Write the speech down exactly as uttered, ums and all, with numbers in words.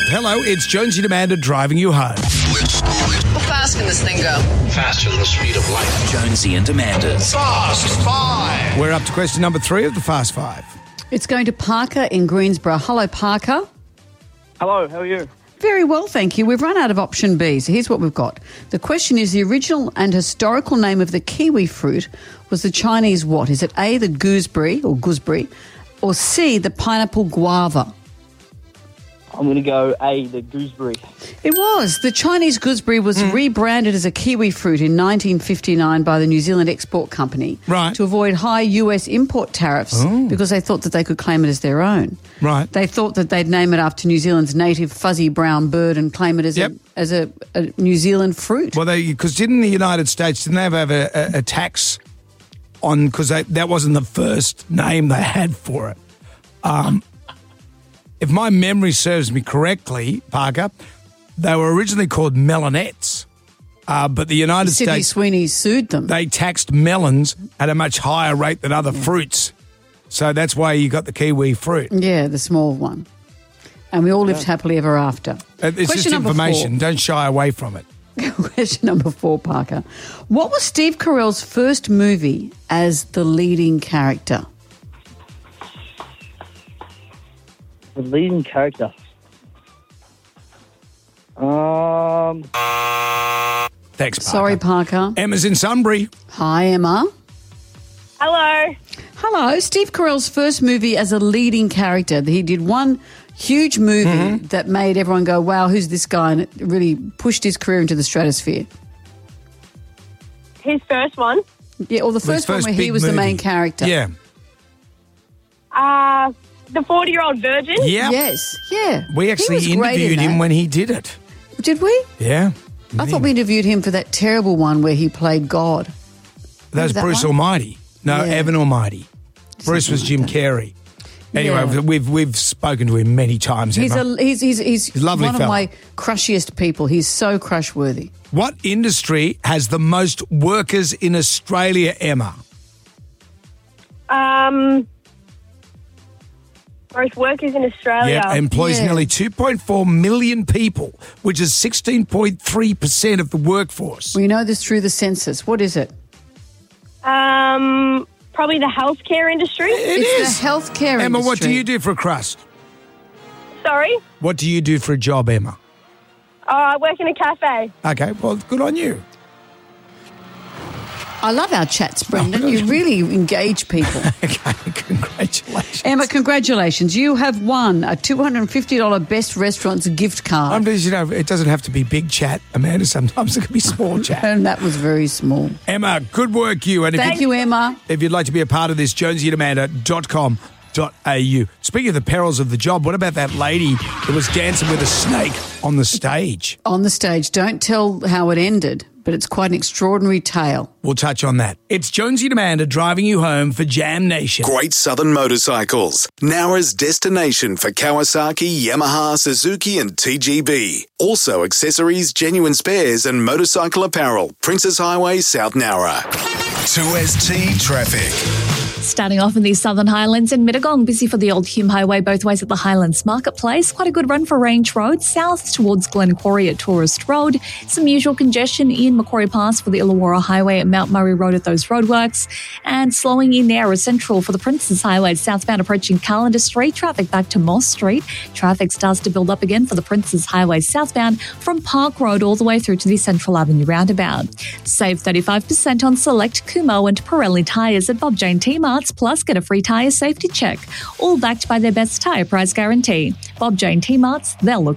Hello, it's Jonesy and Amanda driving you home. How fast can this thing go? Faster than the speed of light. Jonesy and Amanda's Fast Five. We're up to question number three of the Fast Five. It's going to Parker in Greensboro. Hello, Parker. Hello, how are you? Very well, thank you. We've run out of option B, so here's what we've got. The question is, the original and historical name of the kiwi fruit was the Chinese what? Is it A, the gooseberry or gooseberry, or C, the pineapple guava? I'm going to go A, the gooseberry. It was. The Chinese gooseberry was mm. rebranded as a kiwi fruit in nineteen fifty-nine by the New Zealand Export Company right. to avoid high U S import tariffs oh. because they thought that they could claim it as their own. Right. They thought that they'd name it after New Zealand's native fuzzy brown bird and claim it as yep. a as a, a New Zealand fruit. Well, because didn't the United States, didn't they have a, a, a tax on, because that wasn't the first name they had for it. Um If my memory serves me correctly, Parker, they were originally called melinettes, uh, but the United Sydney States... Sweeney sued them. They taxed melons at a much higher rate than other yeah. fruits. So that's why you got the kiwi fruit. Yeah, the small one. And we all lived yeah. happily ever after. It's Question just information. Four. Don't shy away from it. Question number four, Parker. What was Steve Carell's first movie as the leading character? The leading character. Um. Thanks, Parker. Sorry, Parker. Emma's in Sunbury. Hi, Emma. Hello. Hello. Steve Carell's first movie as a leading character. He did one huge movie mm-hmm. that made everyone go, wow, who's this guy? And it really pushed his career into the stratosphere. His first one? Yeah, or the first, first one where he was movie. the main character. Yeah. Uh, the forty-year-old virgin? Yeah. Yes, yeah. We actually interviewed in him when he did it. Did we? Yeah. I thought we interviewed him for that terrible one where he played God. That was that Bruce one? Almighty. No, Yeah. Evan Almighty. Bruce Something was like Jim that. Carrey. Anyway, Yeah. we've we've spoken to him many times. He's Emma. a he's he's, he's, He's a lovely one fella. of my crushiest people. He's so crush-worthy. What industry has the most workers in Australia, Emma? Um, most workers in Australia. Yeah, employs Yeah. nearly two point four million people, which is sixteen point three percent of the workforce. We know this through the census. What is it? Um, probably the healthcare industry. It it's is. the healthcare Emma, industry. what do you do for a crust? Sorry? What do you do for a job, Emma? Uh, I work in a cafe. Okay, well, good on you. I love our chats, Brendan. You really engage people. Okay, congratulations. Emma, congratulations. You have won a two hundred fifty dollars Best Restaurants gift card. I'm just, you know, it doesn't have to be big chat, Amanda. Sometimes it can be small chat. And that was very small. Emma, good work, you. And if Thank you, you, Emma. If you'd like to be a part of this, jonesy and amanda dot com dot a u. Speaking of the perils of the job, what about that lady that was dancing with a snake on the stage? On the stage. Don't tell how it ended, but it's quite an extraordinary tale. We'll touch on that. It's Jonesy and Amanda driving you home for Jam Nation. Great Southern Motorcycles. Nowra's destination for Kawasaki, Yamaha, Suzuki and T G B. Also accessories, genuine spares and motorcycle apparel. Princess Highway, South Nowra. two S T traffic. Starting off in the Southern Highlands in Mittagong, busy for the Old Hume Highway both ways at the Highlands Marketplace. Quite a good run for Range Road, south towards Glencory at Tourist Road. Some usual congestion in Macquarie Pass for the Illawarra Highway at Mount Murray Road at those roadworks. And slowing in there is central for the Princes Highway southbound approaching Callender Street. Traffic back to Moss Street. Traffic starts to build up again for the Princes Highway southbound from Park Road all the way through to the Central Avenue roundabout. Save thirty-five percent on select Kumho and Pirelli tyres at Bob Jane T-Marts, plus get a free tyre safety check. All backed by their best tyre price guarantee. Bob Jane T-Marts, they'll look